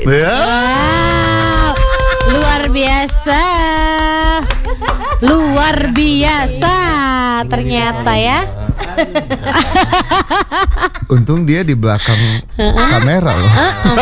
Wow, luar biasa. Luar biasa ternyata ya. Untung dia di belakang kamera loh.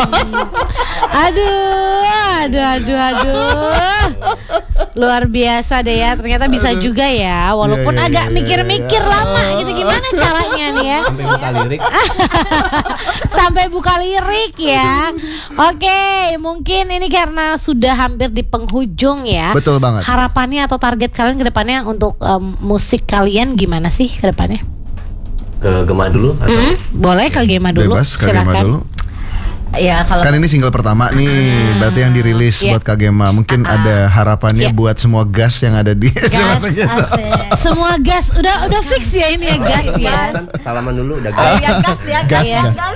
Aduh. Luar biasa deh ya. Ternyata bisa juga ya. Walaupun agak mikir-mikir lama gitu. Gimana caranya nih ya? Sampai buka lirik. Sampai buka lirik ya. Oke, mungkin ini karena sudah hampir di penghujung ya. Betul banget. Harapannya atau target kalian ke depannya untuk musik kalian gimana sih ke depannya? Ke Gema dulu atau? Boleh ke Gema dulu. Bebas, Kak Gema dulu. Ya kalau Kan ini single pertama nih, berarti yang dirilis buat Kak Gema. Mungkin ada harapannya buat semua gas yang ada di gas asik. Semua gas udah fix ya ini ya gas ya. Salaman dulu udah gas ya. gas.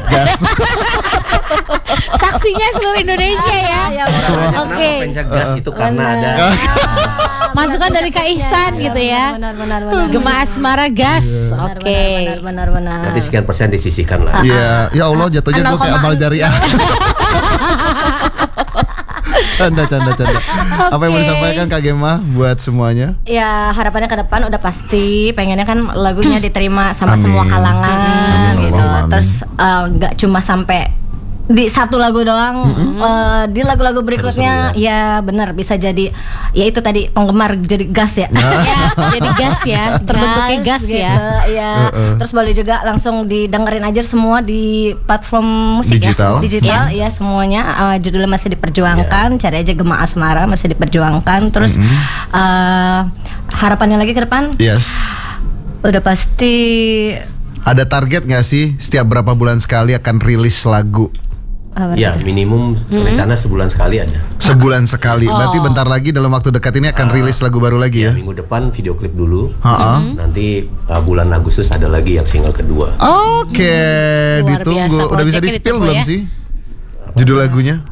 Saksinya seluruh Indonesia ya. Oke. Pencak gas itu karena ada Masukan dari Kak Ihsan gitu ya. Benar. Gema Asmara gas. Oke. Benar. nanti sekian persen disisihkan lah. Iya, ya Allah jatuhnya gue kayak amal jariah. Canda. Apa yang mau disampaikan Kak Gema buat semuanya? Ya harapannya ke depan udah pasti pengennya kan lagunya diterima sama Amin. semua kalangan Amin, gitu. Allahumma amin. Terus nggak cuma sampai di satu lagu doang, di lagu-lagu berikutnya ya benar bisa jadi ya itu tadi penggemar jadi gas ya. Ya, jadi gas ya. Terbentuknya gas gitu, ya. ya. Terus boleh juga langsung didengerin aja semua di platform musik digital ya semuanya. Judulnya masih diperjuangkan, cari aja Gema Asmara masih diperjuangkan. Terus harapannya lagi ke depan Yes. udah pasti Ada target nggak sih setiap berapa bulan sekali akan rilis lagu? Ya minimum rencana sebulan sekali ada. Sebulan sekali. Berarti bentar lagi dalam waktu dekat ini akan rilis lagu baru lagi ya? Minggu depan video klip dulu. Mm-hmm. Nanti bulan Agustus ada lagi yang single kedua. Oke, Luar ditunggu. biasa, Udah bisa proyeknya di-spill ditunggu belum ya. sih? Judul lagunya?